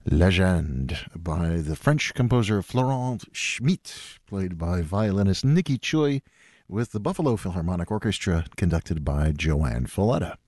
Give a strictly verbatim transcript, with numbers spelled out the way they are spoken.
Legend by the French composer Florent Schmitt, played by violinist Nicky Choi, with the Buffalo Philharmonic Orchestra, conducted by Joanne Falletta.